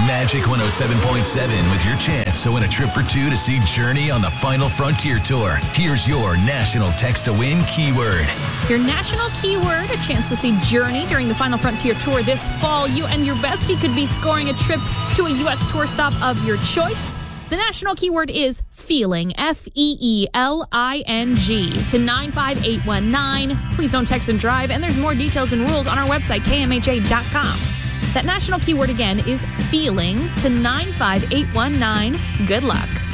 Magic 107.7 with your chance to win a trip for two to see Journey on the Final Frontier Tour. Here's your national text to win keyword. Your national keyword, a chance to see Journey during the Final Frontier Tour this fall. You and your bestie could be scoring a trip to a U.S. tour stop of your choice. The national keyword is feeling, Feeling, to 95819. Please don't text and drive, and there's more details and rules on our website, kmha.com. That national keyword again is feeling to 95819. Good luck.